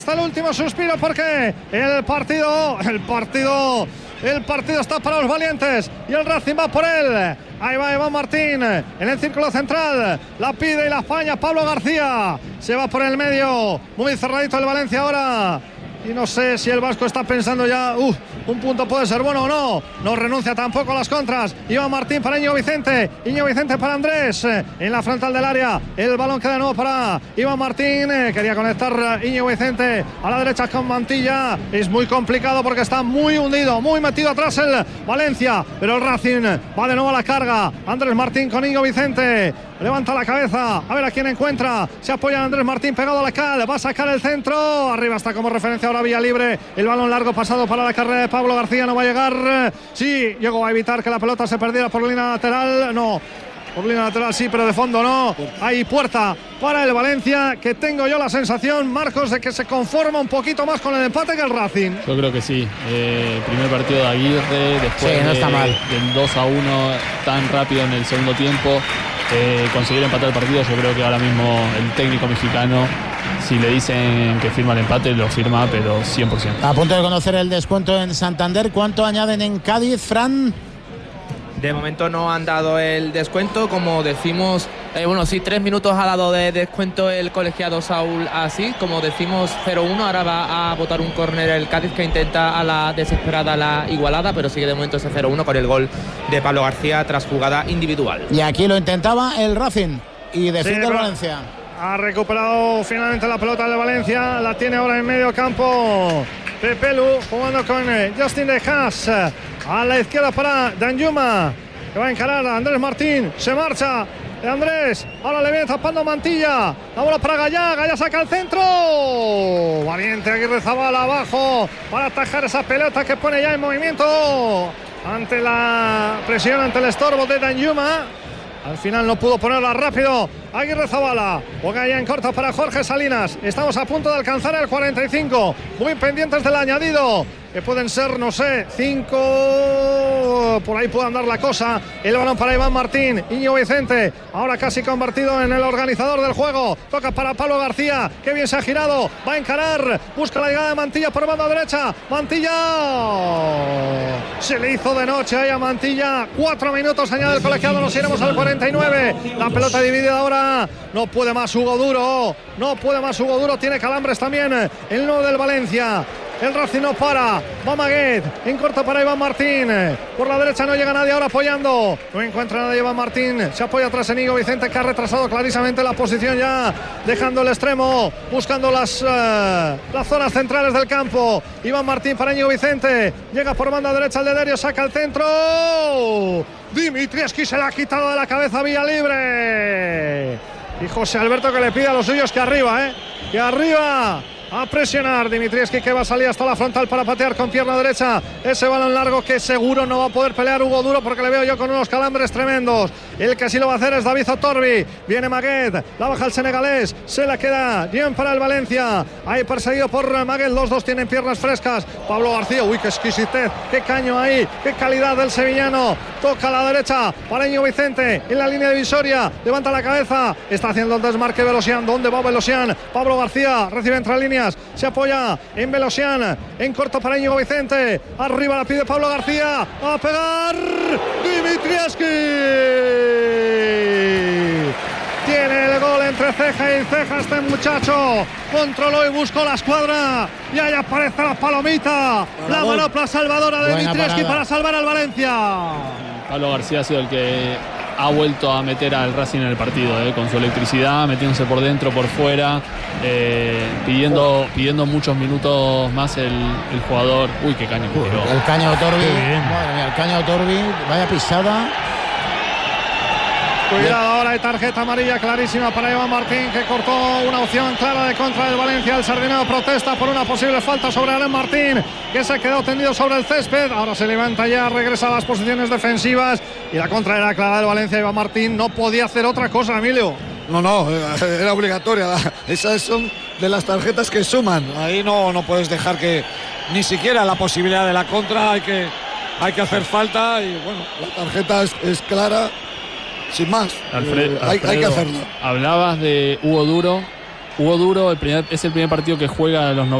Hasta el último suspiro porque el partido está para los valientes y el Racing va por él. Ahí va Iván Martín en el círculo central, la pide y la faña Pablo García, se va por el medio, muy cerradito el Valencia ahora. Y no sé si el vasco está pensando ya, un punto puede ser bueno o no. No renuncia tampoco a las contras. Iván Martín para Íñigo Vicente para Andrés. En la frontal del área, el balón queda de nuevo para Iván Martín. Quería conectar Íñigo Vicente a la derecha con Mantilla. Es muy complicado porque está muy hundido, muy metido atrás el Valencia. Pero el Racing va de nuevo a la carga. Andrés Martín con Íñigo Vicente. Levanta la cabeza, a ver a quién encuentra. Se apoya en Andrés Martín pegado a la cal. Va a sacar el centro. Arriba está como referencia ahora vía libre. El balón largo pasado para la carrera de Pablo García. No va a llegar. Sí, llegó a evitar que la pelota se perdiera por línea lateral. No. Por línea lateral sí, pero de fondo no. Hay puerta para el Valencia, que tengo yo la sensación, Marcos, de que se conforma un poquito más con el empate que el Racing. Yo creo que sí. Primer partido de Aguirre, después sí, no está mal. Del 2-1 tan rápido en el segundo tiempo. Conseguir empatar el partido, yo creo que ahora mismo el técnico mexicano, si le dicen que firma el empate, lo firma, pero 100%. A punto de conocer el descuento en Santander. ¿Cuánto añaden en Cádiz, Fran? De momento no han dado el descuento, como decimos, 3 minutos ha dado de descuento el colegiado Saúl Asís, como decimos 0-1, ahora va a botar un córner el Cádiz que intenta a la desesperada la igualada, pero sigue de momento ese 0-1 con el gol de Pablo García tras jugada individual. Y aquí lo intentaba el Racing y defiende el Valencia. Ha recuperado finalmente la pelota de Valencia, la tiene ahora en medio campo Pepelu, jugando con Justin de Haas. A la izquierda para Danjuma, que va a encarar a Andrés Martín. Se marcha de Andrés. Ahora le viene tapando Mantilla. La bola para Gallá. Gallá saca el centro. Valiente Aguirrezabala abajo para atajar esa pelota que pone ya en movimiento ante la presión, ante el estorbo de Danjuma. Al final no pudo ponerla rápido Aguirrezabala. Juega ya en corto para Jorge Salinas. Estamos a punto de alcanzar el 45. Muy pendientes del añadido, que pueden ser, no sé, 5. Por ahí puede andar la cosa. El balón para Iván Martín. Íñigo Vicente, ahora casi convertido en el organizador del juego. Toca para Pablo García. Qué bien se ha girado. Va a encarar. Busca la llegada de Mantilla por banda derecha. Mantilla. Se le hizo de noche ahí a Mantilla. 4 minutos añade el colegiado. Nos iremos al 49. La pelota dividida ahora. No puede más Hugo Duro. No puede más Hugo Duro. Tiene calambres también el nuevo del Valencia. El Racing no para. Va Maguet. En corto para Iván Martín. Por la derecha no llega nadie ahora apoyando. No encuentra nadie Iván Martín. Se apoya atrás en Íñigo Vicente, que ha retrasado clarísamente la posición ya. Dejando el extremo. Buscando las zonas centrales del campo. Iván Martín para Íñigo Vicente. Llega por banda derecha el de Derio. Saca el centro. Dimitrievski se la ha quitado de la cabeza vía libre. Y José Alberto que le pide a los suyos que arriba, que arriba. A presionar Dimitrievski, que va a salir hasta la frontal para patear con pierna derecha ese balón largo que seguro no va a poder pelear Hugo Duro, porque le veo yo con unos calambres tremendos. El que sí lo va a hacer es David Otorbi. Viene Maguet, la baja el senegalés, se la queda bien para el Valencia. Ahí perseguido por Maguet, los dos tienen piernas frescas. Pablo García, uy, qué exquisitez, qué caño ahí, qué calidad del sevillano. Toca a la derecha para Íñigo Vicente en la línea divisoria, levanta la cabeza, está haciendo el desmarque Velosian. ¿Dónde va Velosian? Pablo García recibe entre líneas. Se apoya en Velosian, en corto para Íñigo Vicente, arriba la pide Pablo García, va a pegar Dimitrievski, tiene el gol entre ceja y ceja este muchacho, controló y buscó la escuadra y ahí aparece la palomita, la manopla salvadora de Dimitrievski para salvar al Valencia. Pablo García ha sido el que ha vuelto a meter al Racing en el partido, con su electricidad, metiéndose por dentro, por fuera, pidiendo muchos minutos más el jugador. Uy, qué caño. El caño Otorbi, madre mía, el caño Otorbi, vaya pisada. Cuidado, ahora hay tarjeta amarilla clarísima para Iván Martín, que cortó una opción clara de contra del Valencia. El Sardinero protesta por una posible falta sobre Alen Martín, que se quedó tendido sobre el césped. Ahora se levanta ya, regresa a las posiciones defensivas y la contra era clara del Valencia. Iván Martín no podía hacer otra cosa, Emilio. No, era obligatoria. Esas son de las tarjetas que suman. Ahí no puedes dejar que ni siquiera la posibilidad de la contra. Hay que hacer falta y bueno, la tarjeta es clara. Sin más, Alfredo, hay que hacerlo. Hablabas de Hugo Duro Jugó duro, es el primer partido que juega a los 90.